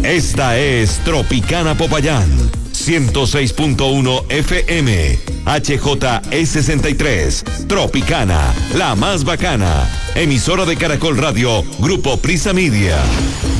Esta es Tropicana Popayán, 106.1 FM, HJE63, Tropicana, la más bacana. Emisora de Caracol Radio, Grupo Prisa Media.